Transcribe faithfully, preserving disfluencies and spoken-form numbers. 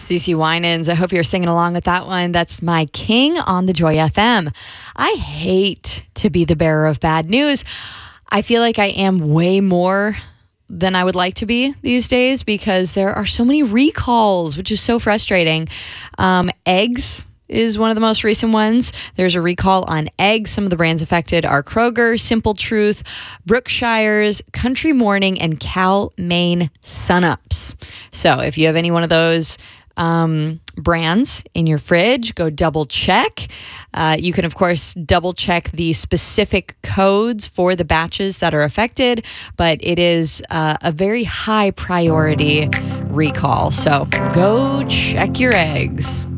CeCe Winans, I hope you're singing along with that one. That's My King on the Joy F M. I hate to be the bearer of bad news. I feel like I am way more than I would like to be these days because there are so many recalls, which is so frustrating. Um, eggs is one of the most recent ones. There's a recall on eggs. Some of the brands affected are Kroger, Simple Truth, Brookshire's, Country Morning, and Cal-Maine Sunups. So if you have any one of those um, brands in your fridge, go double check. Uh, you can, of course, double check the specific codes for the batches that are affected, but it is uh, a very high priority recall. So go check your eggs.